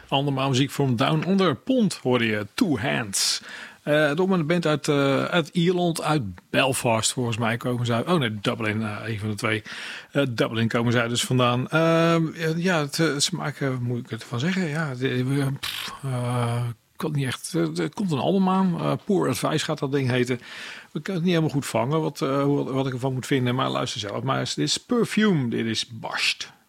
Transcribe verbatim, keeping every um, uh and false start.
Andermaal muziek van Down Under. Pond hoorde je Two Hands. Uh, door een band uit, uh, uit Ierland, uit Belfast volgens mij komen ze uit. Oh nee, Dublin, uh, een van de twee. Uh, Dublin komen ze uit dus vandaan. Uh, ja, het, ze maken, hoe moet ik het van zeggen? Ja, uh, uh, kan niet echt. Uh, er komt een album aan. Uh, Poor Advice gaat dat ding heten. We kunnen het niet helemaal goed vangen wat, uh, wat, wat ik ervan moet vinden. Maar luister zelf. Maar dit is Perfume. Dit is Bashed.